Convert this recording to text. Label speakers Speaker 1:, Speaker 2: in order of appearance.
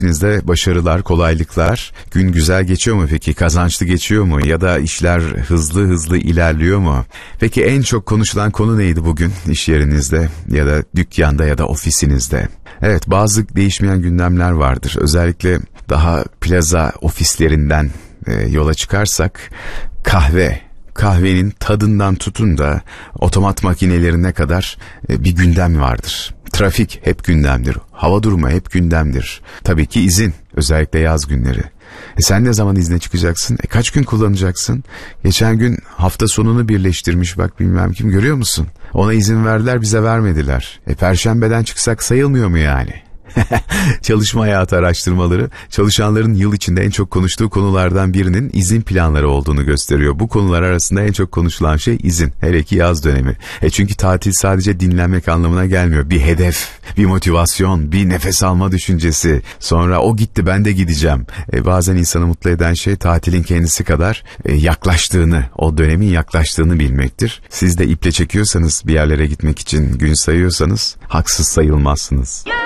Speaker 1: İşinizde başarılar, kolaylıklar, gün güzel geçiyor mu peki? Kazançlı geçiyor mu? Ya da işler hızlı hızlı ilerliyor mu? Peki en çok konuşulan konu neydi bugün iş yerinizde ya da dükkanda ya da ofisinizde? Evet, bazı değişmeyen gündemler vardır. Özellikle daha plaza ofislerinden yola çıkarsak kahvenin tadından tutun da otomat makinelerine kadar bir gündem vardır. Trafik hep gündemdir. Hava durumu hep gündemdir. Tabii ki izin, özellikle yaz günleri. Sen ne zaman izne çıkacaksın? Kaç gün kullanacaksın? Geçen gün hafta sonunu birleştirmiş bak bilmem kim, görüyor musun? Ona izin verdiler, bize vermediler. Perşembeden çıksak sayılmıyor mu yani? Çalışma hayatı araştırmaları çalışanların yıl içinde en çok konuştuğu konulardan birinin izin planları olduğunu gösteriyor. Bu konular arasında en çok konuşulan şey izin. Hele ki yaz dönemi. Çünkü tatil sadece dinlenmek anlamına gelmiyor. Bir hedef, bir motivasyon, bir nefes alma düşüncesi. Sonra o gitti, ben de gideceğim. Bazen insanı mutlu eden şey tatilin kendisi kadar yaklaştığını, o dönemin yaklaştığını bilmektir. Siz de iple çekiyorsanız, bir yerlere gitmek için gün sayıyorsanız haksız sayılmazsınız.